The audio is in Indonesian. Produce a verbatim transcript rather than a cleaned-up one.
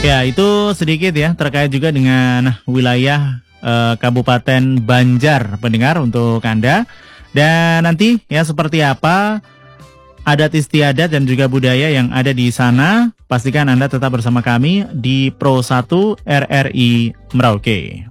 Ya, itu sedikit ya terkait juga dengan wilayah eh, Kabupaten Banjar, pendengar untuk Anda. Dan nanti ya seperti apa adat istiadat dan juga budaya yang ada di sana, pastikan Anda tetap bersama kami di Pro satu R R I Merauke.